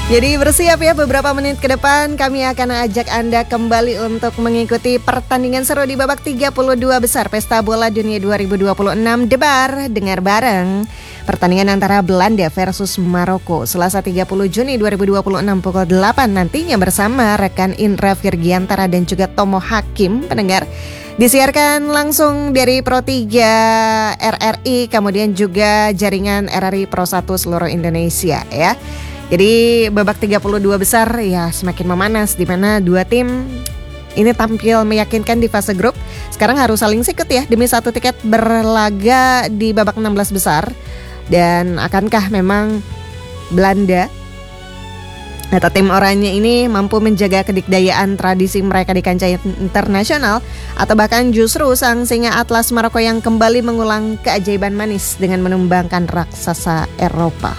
Jadi bersiap ya, beberapa menit ke depan kami akan ajak Anda kembali untuk mengikuti pertandingan seru di babak 32 besar Pesta Bola Dunia 2026 Debar. Dengar bareng pertandingan antara Belanda versus Maroko Selasa 30 Juni 2026 pukul 8 nantinya bersama rekan Indra Virgiantara dan juga Tomo Hakim. Pendengar, disiarkan langsung dari Pro 3 RRI, kemudian juga jaringan RRI Pro 1 seluruh Indonesia ya. Jadi babak 32 besar ya semakin memanas, di mana dua tim ini tampil meyakinkan di fase grup. Sekarang harus saling sikut ya demi satu tiket berlaga di babak 16 besar. Dan akankah memang Belanda atau tim oranye ini mampu menjaga kedikdayaan tradisi mereka di kancah internasional, atau bahkan justru sang singa Atlas Maroko yang kembali mengulang keajaiban manis dengan menumbangkan raksasa Eropa?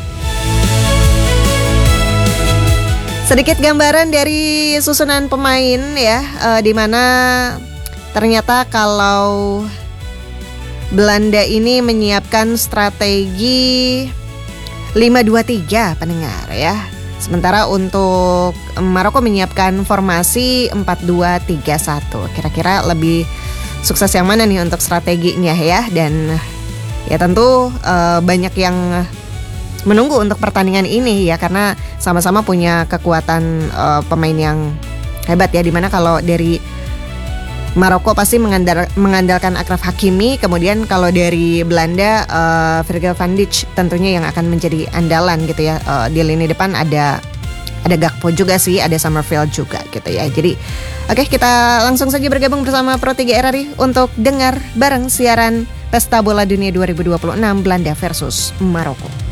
Sedikit gambaran dari susunan pemain ya, di mana ternyata kalau Belanda ini menyiapkan strategi 5-2-3 pendengar ya. Sementara untuk Maroko menyiapkan formasi 4-2-3-1. Kira-kira lebih sukses yang mana nih untuk strateginya ya? Dan ya tentu banyak yang menunggu untuk pertandingan ini ya, karena sama-sama punya kekuatan pemain yang hebat ya, dimana kalau dari Maroko pasti mengandalkan Achraf Hakimi, kemudian kalau dari Belanda Virgil van Dijk tentunya yang akan menjadi andalan gitu ya. Di lini depan ada Gakpo juga sih, ada Summerfield juga gitu ya. Jadi oke, kita langsung saja bergabung bersama Pro 3 RRI untuk dengar bareng siaran Pesta Bola Dunia 2026 Belanda versus Maroko.